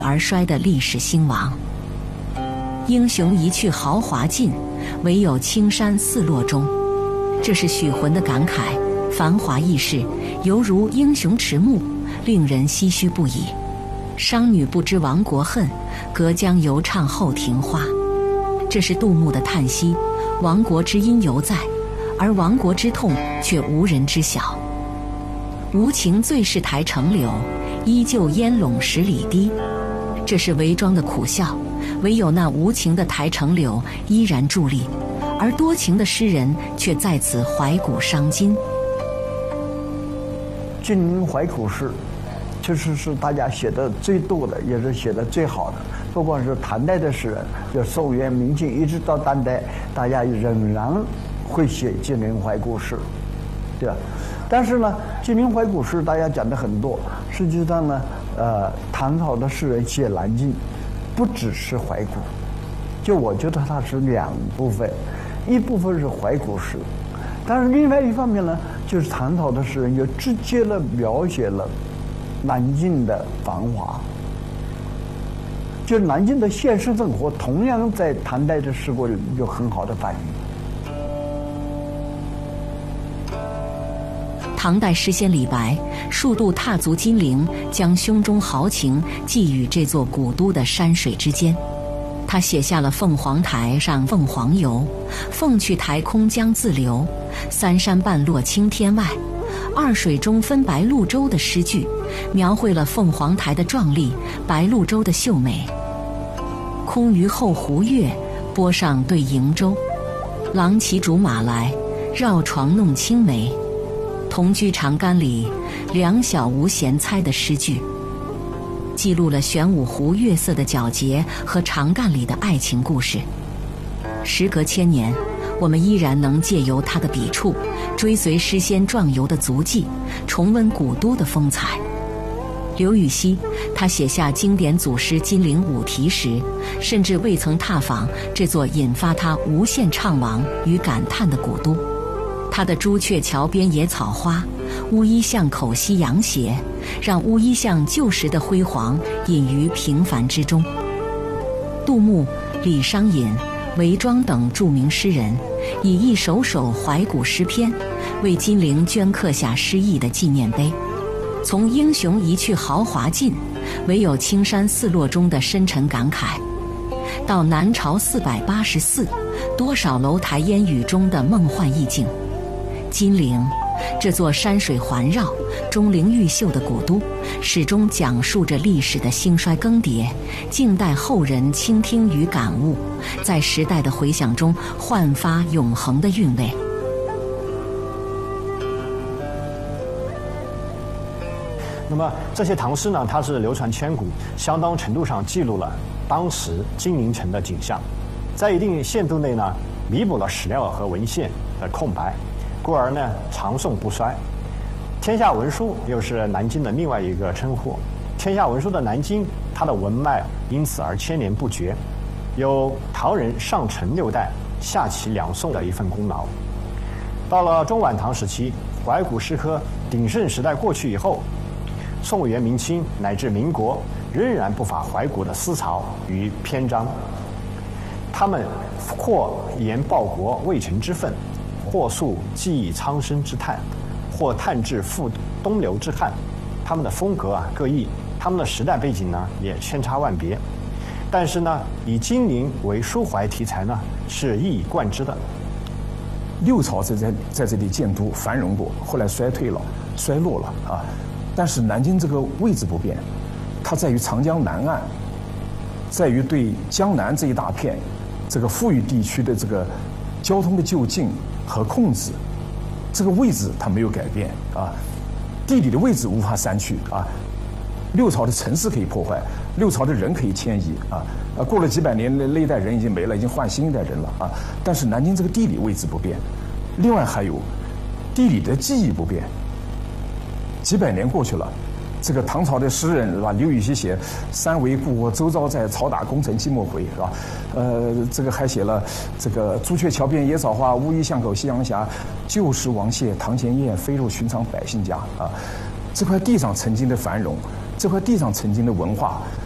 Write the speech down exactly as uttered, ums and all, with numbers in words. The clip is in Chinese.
而衰的历史兴亡。英雄一去豪华尽，唯有青山寺落中。这是许浑的感慨。繁华易逝，犹如英雄迟暮，令人唏嘘不已。商女不知亡国恨，隔江犹唱后庭花。这是杜牧的叹息，亡国之音犹在，而亡国之痛却无人知晓。无情最是台城柳，依旧烟笼十里堤。这是韦庄的苦笑，唯有那无情的台城柳依然伫立，而多情的诗人却在此怀古伤今。 金陵怀古诗，确实是大家写的最多的，也是写的最好的。不光是唐代的诗人，就宋元明清一直到当代，大家仍然会写金陵怀古诗，对吧？但是呢，金陵怀古诗大家讲的很多，实际上呢，呃，唐朝的诗人写南京，不只是怀古，就我觉得它是两部分，一部分是怀古诗，但是另外一方面呢，就是唐朝的诗人就直接的描写了南京的繁华，就南京的现实生活，同样在唐代的诗歌里有很好的反映。 唐代诗仙李白数度踏足金陵，将胸中豪情寄予这座古都的山水之间。他写下了凤凰台上凤凰游，凤去台空江自流，三山半落青天外，二水中分白鹭洲的诗句，描绘了凤凰台的壮丽，白鹭洲的秀美。空余后湖月，波上对瀛洲，郎骑竹马来，绕床弄青梅。同居长干里，两小无嫌猜的诗句，记录了玄武湖月色的皎洁和长干里的爱情故事。时隔千年，我们依然能借由他的笔触，追随诗仙壮游的足迹，重温古都的风采。刘禹锡，他写下经典祖诗《金陵五题》时，甚至未曾踏访这座引发他无限怅惘与感叹的古都。他的朱雀桥边野草花，乌衣巷口夕阳斜，让乌衣巷旧时的辉煌隐于平凡之中。杜牧、李商隐、韦庄等著名诗人，以一首首怀古诗篇，为金陵镌刻下诗意的纪念碑。从英雄一去豪华尽，唯有青山寺落中的深沉感慨，到南朝四百八十寺，多少楼台烟雨中的梦幻意境。金陵，这座山水环绕、钟灵毓秀的古都，始终讲述着历史的兴衰更迭，静待后人倾听与感悟，在时代的回响中焕发永恒的韵味。 那么这些唐诗呢，它是流传千古，相当程度上记录了当时金陵城的景象，在一定限度内呢，弥补了史料和文献的空白，故而呢长盛不衰。天下文书又是南京的另外一个称呼，天下文书的南京，它的文脉因此而牵连不绝，有唐人上承六代、下启两宋的一份功劳。到了中晚唐时期，怀古诗科鼎盛时代过去以后，宋元明清乃至民国仍然不乏怀古的思潮与篇章，他们或言报国未成之愤，或诉记忆苍生之叹，或叹至赴东流之汉。他们的风格啊各异，他们的时代背景呢也千差万别，但是呢以金陵为抒怀题材呢是一以贯之的。 六朝在在在这里建都繁荣过，后来衰退了，衰落了啊。但是南京这个位置不变，它在于长江南岸，在于对江南这一大片这个富裕地区的这个交通的就近和控制，这个位置它没有改变啊，地理的位置无法删去啊。六朝的城市可以破坏，六朝的人可以迁移啊，啊，过了几百年，那那一代人已经没了，已经换新一代人了啊。但是南京这个地理位置不变，另外还有地理的记忆不变。几百年过去了，这个唐朝的诗人是吧？刘禹锡写“三围故国周遭在，草打功成寂寞回”是吧？呃，这个还写了这个“朱雀桥边野草花，乌衣巷口夕阳斜。旧时王谢堂前燕，飞入寻常百姓家”啊。这块地上曾经的繁荣，这块地上曾经的文化，